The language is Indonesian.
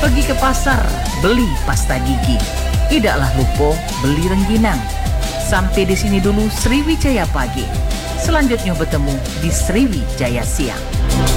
Pergi ke pasar, beli pasta gigi. Tidaklah lupa beli rengginang. Sampai di sini dulu Sriwijaya Pagi. Selanjutnya bertemu di Sriwijaya Siang.